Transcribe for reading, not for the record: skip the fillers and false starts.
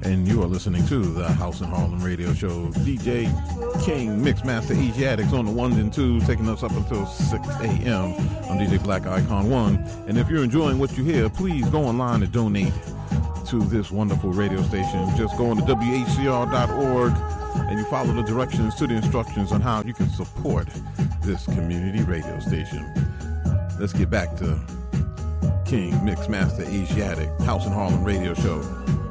And you are listening to the House in Harlem radio show. DJ King, Mixmaster Asiatics on the ones and twos, taking us up until 6 a.m. I'm DJ Black Icon 1. And if you're enjoying what you hear, please go online and donate to this wonderful radio station. Just go on to WHCR.org and you follow the directions to the instructions on how you can support this community radio station. Let's get back to King, Mixmaster Asiatic, House in Harlem radio show.